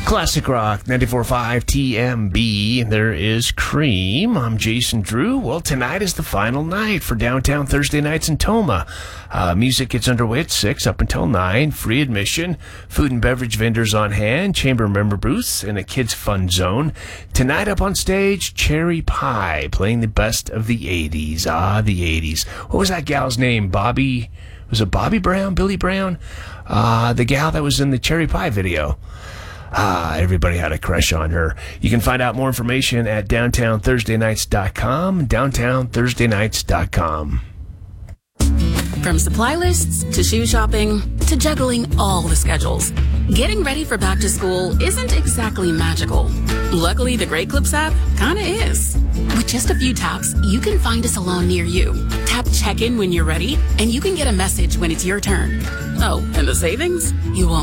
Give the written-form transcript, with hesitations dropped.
Classic Rock 94.5 TMB. There is Cream. I'm Jason Drew. Well, tonight is the final night for Downtown Thursday Nights in Toma. Music gets underway at 6 up until 9. Free admission. Food and beverage vendors on hand. Chamber member booths and a kids fun zone. Tonight up on stage, Cherry Pie playing the best of the 80s. The 80s. What was that gal's name? Bobby? Was it Bobby Brown? Billy Brown? The gal that was in the Cherry Pie video. Everybody had a crush on her. You can find out more information at downtownthursdaynights.com, downtownthursdaynights.com. From supply lists to shoe shopping to juggling all the schedules, getting ready for back to school isn't exactly magical. Luckily, the Great Clips app kinda is. With just a few taps, you can find a salon near you. Tap check-in when you're ready, and you can get a message when it's your turn. Oh, and the savings? You won't